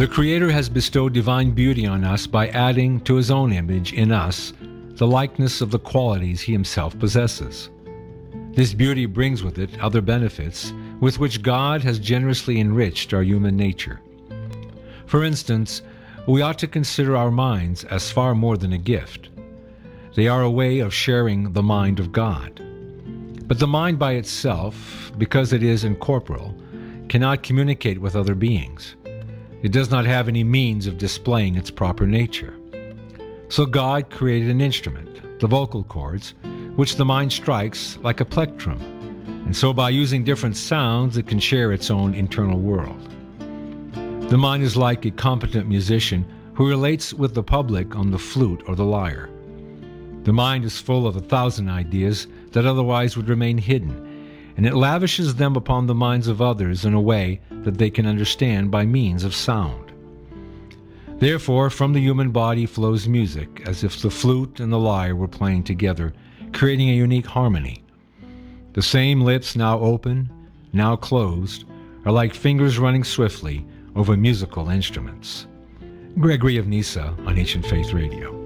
The Creator has bestowed divine beauty on us by adding to His own image in us the likeness of the qualities He Himself possesses. This beauty brings with it other benefits with which God has generously enriched our human nature. For instance, we ought to consider our minds as far more than a gift. They are a way of sharing the mind of God. But the mind by itself, because it is incorporeal, cannot communicate with other beings. It does not have any means of displaying its proper nature. So God created an instrument, the vocal cords, which the mind strikes like a plectrum, and so by using different sounds it can share its own internal world. The mind is like a competent musician who relates with the public on the flute or the lyre. The mind is full of 1,000 ideas that otherwise would remain hidden, and it lavishes them upon the minds of others in a way that they can understand by means of sound. Therefore, from the human body flows music, as if the flute and the lyre were playing together, creating a unique harmony. The same lips, now open, now closed, are like fingers running swiftly over musical instruments. Gregory of Nyssa on Ancient Faith Radio.